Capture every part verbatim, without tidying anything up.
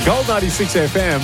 Gold ninety-six F M,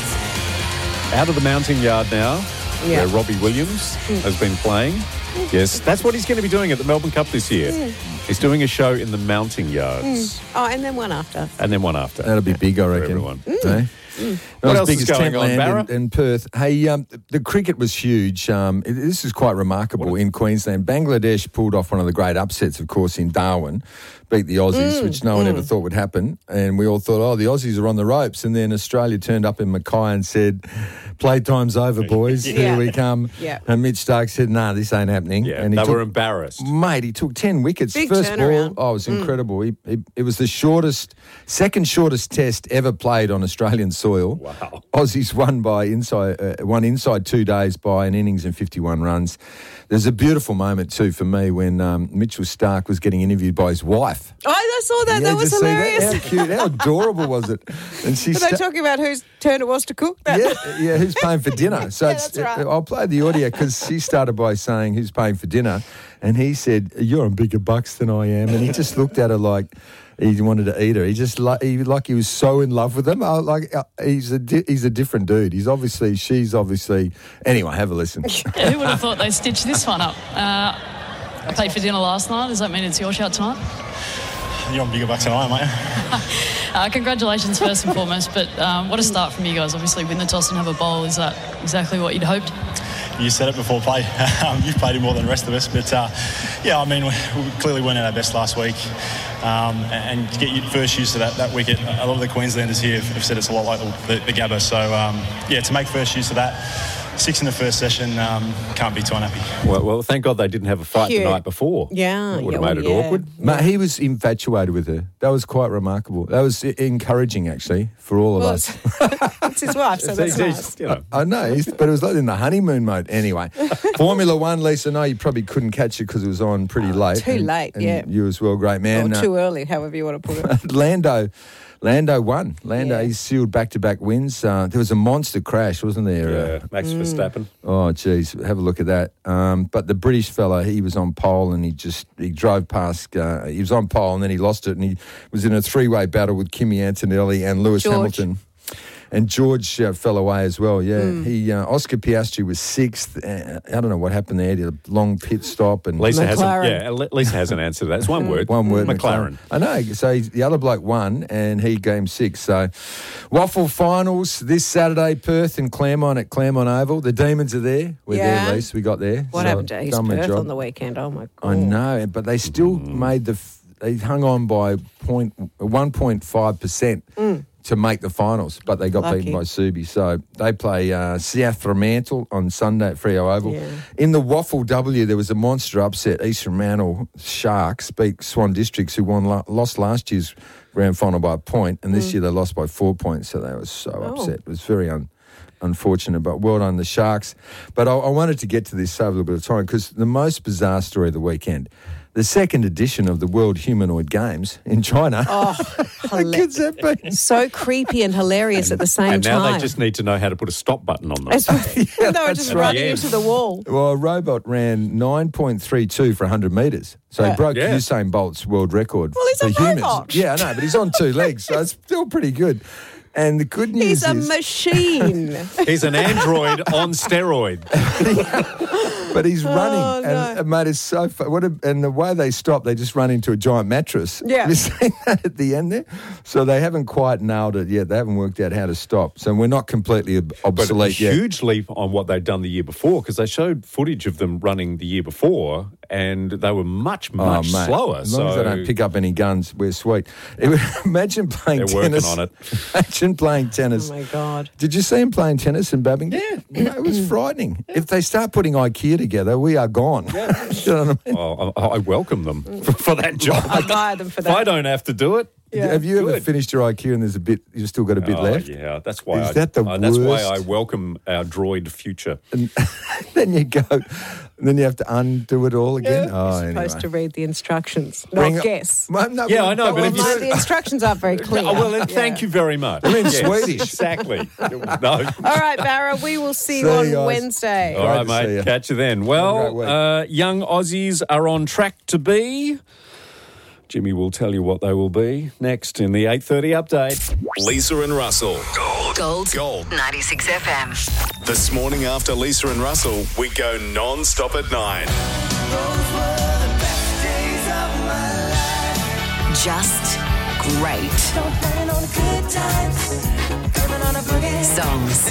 out of the mounting yard now, Yeah. where Robbie Williams mm. has been playing. Yes, that's what he's going to be doing at the Melbourne Cup this year. Mm. He's doing a show in the mounting yards. Mm. Oh, and then one after. And then one after. That'll be big, I reckon. For everyone. Mm. Eh? Mm. What else big is as going on, Barra? in, in Perth. Hey, um, the cricket was huge. Um, it, this is quite remarkable in Queensland. Bangladesh pulled off one of the great upsets, of course, in Darwin. Beat the Aussies, Mm, which no one mm. ever thought would happen. And we all thought, oh, the Aussies are on the ropes. And then Australia turned up in Mackay and said, playtime's over, boys. Yeah. Here we come. Yeah. And Mitch Stark said, nah, this ain't happening. Yeah, and he they took, were embarrassed. Mate, he took ten wickets. Big First turnaround. ball, oh, it was incredible. He, he, it was the shortest, second shortest test ever played on Australian soil. Wow. Aussies won by inside, uh, won inside two days by an innings and fifty-one runs. There's a beautiful moment too for me when um, Mitchell Stark was getting interviewed by his wife. Oh, I saw that. Yeah, that was to see hilarious. That? How cute, how adorable was it? And she Were they sta- talking about whose turn it was to cook? That? yeah, yeah, who's paying for dinner? So Yeah, it's, that's right. I'll play the audio because she started by saying, "Who's paying for dinner?" And he said, "You're on bigger bucks than I am." And he just looked at her like he wanted to eat her. He just like he, like he was so in love with them. I, like uh, he's a di- he's a different dude. He's obviously she's obviously. Anyway, have a listen. Yeah, who would have thought they'd stitch this one up? Uh, I paid for dinner last night. Does that mean it's your shout tonight? You're on bigger bucks than I am, mate. Uh, congratulations first and foremost, but um, what a start from you guys. Obviously win the toss and have a bowl. Is that exactly what you'd hoped? You said it before play. Um, you've played it more than the rest of us. But, uh, yeah, I mean, we, we clearly weren't at our best last week. Um, and to get your first use of that, that wicket, a lot of the Queenslanders here have said it's a lot like the, the, the Gabba. So, um, yeah, to make first use of that, six in the first session, um, can't be too unhappy. Well, well, thank God they didn't have a fight Cute. the night before. Yeah. That would yeah, have made well, it yeah. awkward. Mate, he was infatuated with her. That was quite remarkable. That was i- encouraging, actually, for all of Well, us. it's his wife, so that's It's- nice. it's, you know, I know, he's- but it was like in the honeymoon mode. Anyway, Formula One, Lisa, no, you probably couldn't catch it because it was on pretty late. too And- late, and yeah. You as well, great man. Or Uh, too early, however you want to put it. Lando, Lando won. Lando, Yeah. he sealed back-to-back wins. Uh, there was a monster crash, wasn't there? yeah, Uh, Max Verstappen. Oh, geez, have a look at that. Um, but the British fella, he was on pole and he just, he drove past, uh, he was on pole and then he lost it and he was in a three-way battle with Kimi Antonelli and Lewis George. Hamilton. And George uh, fell away as well, yeah. Mm. He uh, Oscar Piastri was sixth. Uh, I don't know what happened there. He did a long pit stop. and Lisa hasn't, McLaren. yeah, Le- Lisa hasn't answered that. It's one word. One word, McLaren. I know. So he's, the other bloke won, and he game six. So, Waffle finals this Saturday, Perth and Claremont at Claremont Oval. The Demons are there. We're Yeah. there, Lisa. We got there. What So, happened to East done my Perth job. on the weekend? Oh, my God. I know, but they still made the. F- they hung on by point one point five percent to make the finals, but they got Lucky. beaten by Subi. So they play uh, South Fremantle on Sunday at Freo Oval. Yeah. In the Waffle W, there was a monster upset. East Fremantle Sharks beat Swan Districts, who won la- lost last year's grand final by a point, and this year they lost by four points. So they were so Oh. upset. It was very un- unfortunate, but well done the Sharks. But I, I wanted to get to this over a little bit of time because the most bizarre story of the weekend. The second edition of the World Humanoid Games in China. Oh, How good's that been? so creepy and hilarious at the same And now time. they just need to know how to put a stop button on them. It's, they were just right. running Yeah. into the wall. Well, a robot ran nine point three two for one hundred metres. So Yeah. he broke Yeah. Usain Bolt's world record Well, he's for a humans. robot. Yeah, I know, but he's on two legs, so it's still pretty good. And the good news He's a is... machine. He's an android on steroid. But he's running, Oh, no. and, and mate, it's so fu- what. A, and the way they stop, they just run into a giant mattress. Yeah. Have you seen that at the end there? So they haven't quite nailed it yet. They haven't worked out how to stop. So we're not completely ob- But a obsolete yet. huge leap on what they'd done the year before because they showed footage of them running the year before and they were much, much Oh, mate. slower. As long so as they don't pick up any guns, we're sweet. It would- imagine playing They're working tennis. on it. Imagine playing tennis. Oh, my God. Did you see him playing tennis in Babington? Yeah. It was frightening. If they start putting IKEA together, we are gone. Yeah. You know what I mean? Oh, I, I welcome them for, for that job. I admire them for If I that. don't have to do it, Yeah. Have you ever Good. finished your IKEA and there's a bit, you've still got a bit oh, left? yeah, that's why. Is I, that the uh, That's why worst? I welcome our droid future. And then you go, and then you have to undo it all again. Yeah. Oh, You're supposed anyway. to read the instructions, not Bring- guess. Well, no, Yeah, well, I know, but well, if you- Like, the instructions aren't very clear. Oh, well, then Yeah. thank you very much. They're in Yes, Swedish. Exactly. No. All right, Barra, we will see you See on you guys. Wednesday. All right, Great to see mate. you. Catch you then. Have a Well, great week. uh, young Aussies are on track to be Jimmy will tell you what they will be next in the eight thirty update. Lisa and Russell. Gold. Gold. ninety-six F M. This morning after Lisa and Russell, we go non-stop at nine. Just great songs.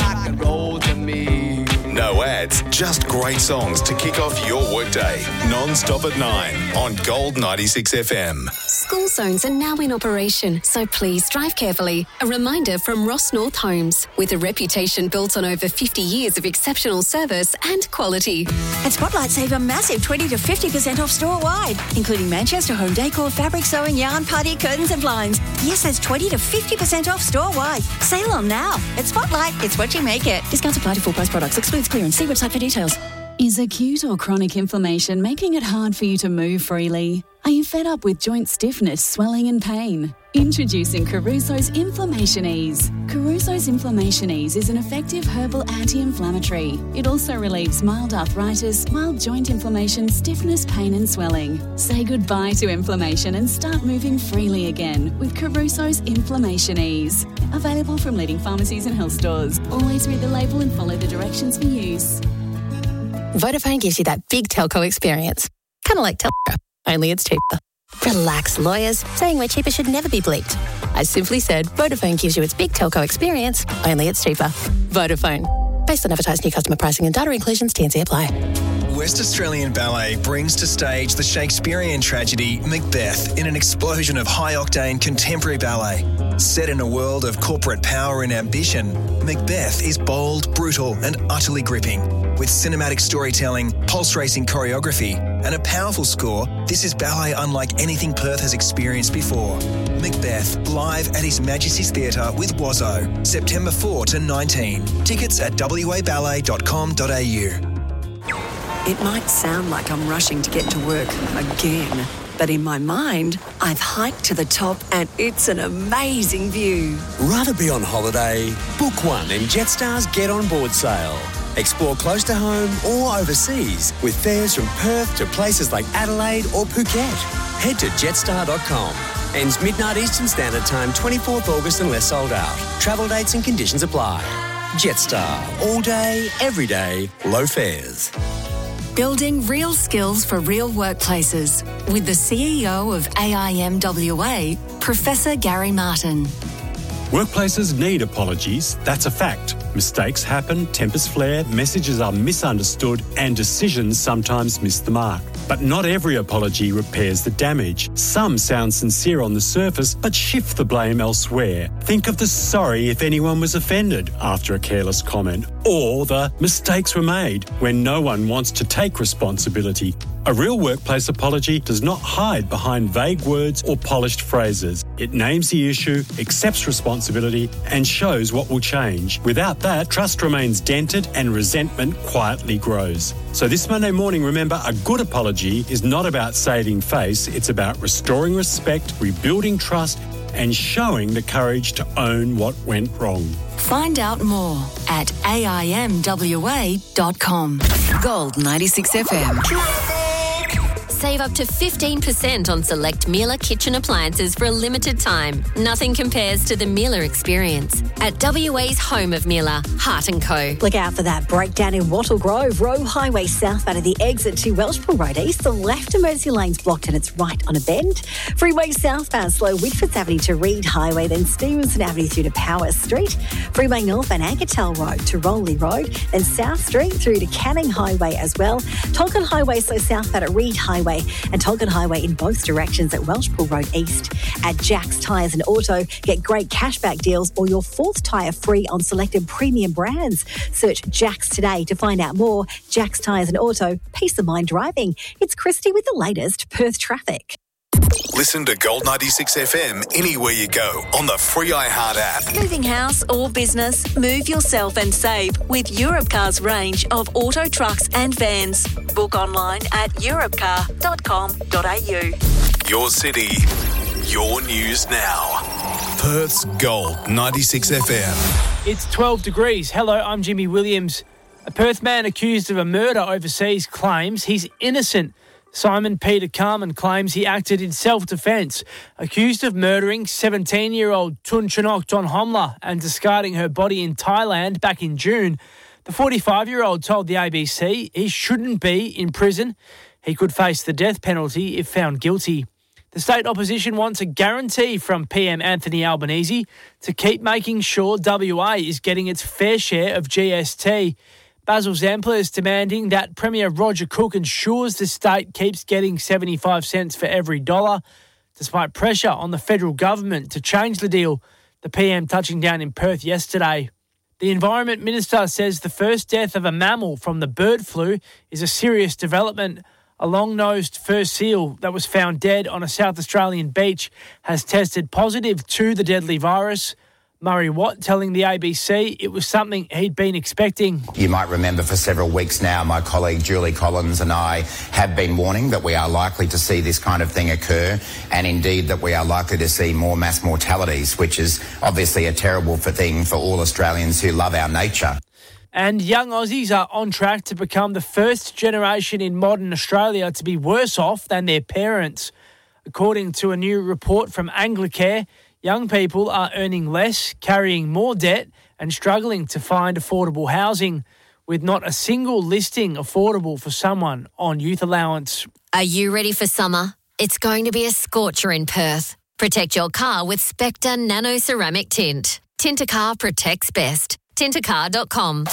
No ads, just great songs to kick off your workday. Non-stop at nine on Gold ninety-six F M. School zones are now in operation, so please drive carefully. A reminder from Ross North Homes, with a reputation built on over fifty years of exceptional service and quality. At Spotlight, save a massive twenty to fifty percent off store-wide, including Manchester home decor, fabric sewing, yarn, party, curtains and blinds. Yes, that's twenty to fifty percent off store-wide. Sale on now. At Spotlight, it's what you make it. Discounts apply to full price products. Excludes clearance. See website for details. Is acute or chronic inflammation making it hard for you to move freely? Are you fed up with joint stiffness, swelling and pain? Introducing Caruso's Inflammation Ease. Caruso's Inflammation Ease is an effective herbal anti-inflammatory. It also relieves mild arthritis, mild joint inflammation, stiffness, pain and swelling. Say goodbye to inflammation and start moving freely again with Caruso's Inflammation Ease. Available from leading pharmacies and health stores. Always read the label and follow the directions for use. Vodafone gives you that big telco experience. Kind of like Telstra, only it's cheaper. Relax, lawyers. Saying we're cheaper should never be bleeped. I simply said Vodafone gives you its big telco experience, only it's cheaper. Vodafone. Based on advertised new customer pricing and data inclusions, T and C apply. West Australian Ballet brings to stage the Shakespearean tragedy Macbeth in an explosion of high-octane contemporary ballet. Set in a world of corporate power and ambition, Macbeth is bold, brutal and utterly gripping. With cinematic storytelling, pulse-racing choreography and a powerful score, this is ballet unlike anything Perth has experienced before. Macbeth, live at His Majesty's Theatre with Wazzo, September fourth to nineteenth. Tickets at w a ballet dot com dot a u. It might sound like I'm rushing to get to work again, but in my mind, I've hiked to the top and it's an amazing view. Rather be on holiday? Book one and Jetstar's Get On Board sale. Explore close to home or overseas with fares from Perth to places like Adelaide or Phuket. Head to jetstar dot com. Ends midnight Eastern Standard Time, twenty-fourth August unless sold out. Travel dates and conditions apply. Jetstar. All day, every day, low fares. Building real skills for real workplaces with the C E O of A I M W A, Professor Gary Martin. Workplaces need apologies, that's a fact. Mistakes happen, tempers flare, messages are misunderstood, and decisions sometimes miss the mark. But not every apology repairs the damage. Some sound sincere on the surface, but shift the blame elsewhere. Think of the sorry if anyone was offended after a careless comment, or the mistakes were made when no one wants to take responsibility. A real workplace apology does not hide behind vague words or polished phrases. It names the issue, accepts responsibility, and shows what will change. Without that, trust remains dented and resentment quietly grows. So this Monday morning, remember, a good apology is not about saving face. It's about restoring respect, rebuilding trust, and showing the courage to own what went wrong. Find out more at a i m w a dot com. Gold ninety-six F M. Save up to fifteen percent on select Miele kitchen appliances for a limited time. Nothing compares to the Miele experience. At W A's home of Miele, Hart and Co. Look out for that breakdown in Wattle Grove, Roe Highway southbound at the exit to Welshpool Road East. The left emergency lane's blocked and it's right on a bend. Freeway southbound slow Whitfords Avenue to Reed Highway, then Stevenson Avenue through to Powers Street. Freeway northbound Ankertel Road to Rowley Road, then South Street through to Canning Highway as well. Tonkin Highway slow southbound at Reed Highway and Tonkin Highway in both directions at Welshpool Road East. At Jack's Tyres and Auto, get great cashback deals or your fourth tyre free on selected premium brands. Search Jack's today to find out more. Jack's Tyres and Auto, peace of mind driving. It's Christy with the latest Perth traffic. Listen to Gold ninety-six F M anywhere you go on the free iHeart app. Moving house or business, move yourself and save with Europcar's range of auto trucks and vans. Book online at europcar dot com dot a u. Your city, your news now. Perth's Gold ninety-six F M. It's twelve degrees. Hello, I'm Jimmy Williams. A Perth man accused of a murder overseas claims he's innocent. Simon Peter Carmen claims he acted in self-defence, accused of murdering seventeen-year-old Tunchanok Donhomla and discarding her body in Thailand back in June. The forty-five-year-old told the A B C he shouldn't be in prison. He could face the death penalty if found guilty. The state opposition wants a guarantee from P M Anthony Albanese to keep making sure W A is getting its fair share of G S T. Basil Zampler is demanding that Premier Roger Cook ensures the state keeps getting seventy-five cents for every dollar, despite pressure on the federal government to change the deal, the P M touching down in Perth yesterday. The Environment Minister says the first death of a mammal from the bird flu is a serious development. A long-nosed fur seal that was found dead on a South Australian beach has tested positive to the deadly virus. Murray Watt telling the A B C it was something he'd been expecting. You might remember for several weeks now, my colleague Julie Collins and I have been warning that we are likely to see this kind of thing occur, and indeed that we are likely to see more mass mortalities, which is obviously a terrible thing for all Australians who love our nature. And young Aussies are on track to become the first generation in modern Australia to be worse off than their parents. According to a new report from Anglicare, young people are earning less, carrying more debt and struggling to find affordable housing, with not a single listing affordable for someone on youth allowance. Are you ready for summer? It's going to be a scorcher in Perth. Protect your car with Spectre Nano Ceramic Tint. Tint a car protects best. tint a car dot com.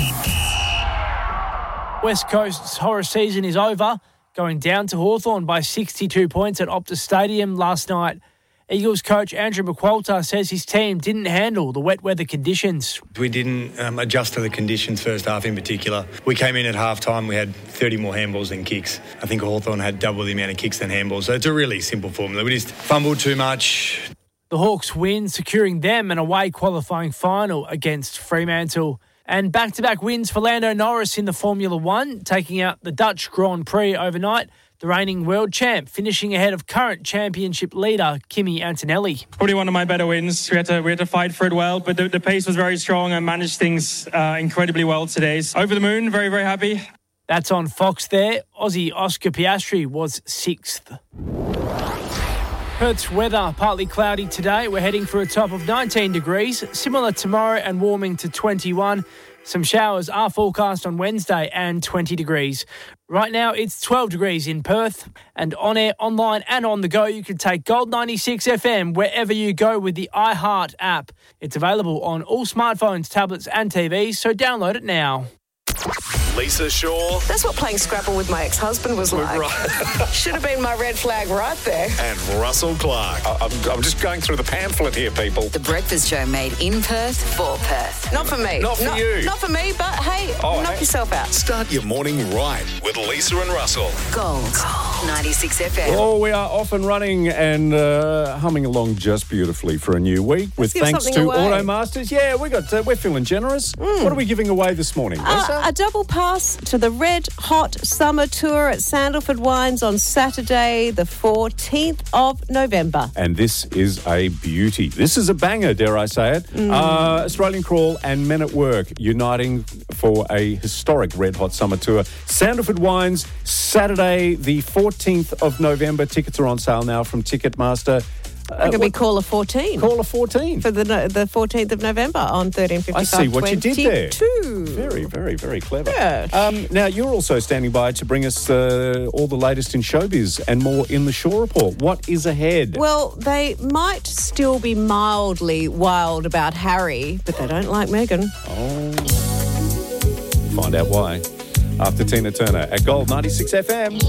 West Coast's horror season is over, going down to Hawthorn by sixty-two points at Optus Stadium last night. Eagles coach Andrew McQualter says his team didn't handle the wet weather conditions. We didn't um, adjust to the conditions first half in particular. We came in at half time, we had thirty more handballs than kicks. I think Hawthorn had double the amount of kicks than handballs. So it's a really simple formula. We just fumbled too much. The Hawks win, securing them an away qualifying final against Fremantle. And back-to-back wins for Lando Norris in the Formula One, taking out the Dutch Grand Prix overnight. The reigning world champ finishing ahead of current championship leader Kimi Antonelli. Probably one of my better wins. We had to we had to fight for it well, but the, the pace was very strong. I managed things uh, incredibly well today. So over the moon, very, very happy. That's on Fox there. Aussie Oscar Piastri was sixth. Perth's weather, partly cloudy today. We're heading for a top of nineteen degrees, similar tomorrow and warming to twenty-one. Some showers are forecast on Wednesday and twenty degrees. Right now, it's twelve degrees in Perth. And on air, online and on the go, you can take Gold ninety-six F M wherever you go with the iHeart app. It's available on all smartphones, tablets and T Vs, so download it now. Lisa Shaw. That's what playing Scrabble with my ex-husband was like. Right. Should have been my red flag right there. And Russell Clark. I- I'm, I'm just going through the pamphlet here, people. The Breakfast Show made in Perth for Perth. Not for me. Not for not, you. Not for me, but hey, Oh, knock hey. yourself out. Start your morning right with Lisa and Russell. Gold. ninety-six F M. Oh, we are off and running and uh, humming along just beautifully for a new week. With give thanks to something away. Automasters. Yeah, we got. Uh, we're feeling generous. What are we giving away this morning, Lisa? Uh, a double pass to the Red Hot Summer Tour at Sandalford Wines on Saturday, the fourteenth of November. And this is a beauty. This is a banger, dare I say it. Uh, Australian Crawl and Men at Work uniting for a historic Red Hot Summer Tour. Sandalford Wines, Saturday, the fourteenth of November. Tickets are on sale now from Ticketmaster. It could be caller fourteen. Caller fourteen. For the no- the fourteenth of November on thirteen fifty-five. I see what you did there. twenty-two. Very, very, very clever. Yeah. Um, now, you're also standing by to bring us uh, all the latest in showbiz and more in the Shaw Report. What is ahead? Well, they might still be mildly wild about Harry, but they don't like Meghan. Oh. Find out why after Tina Turner at Gold ninety-six F M.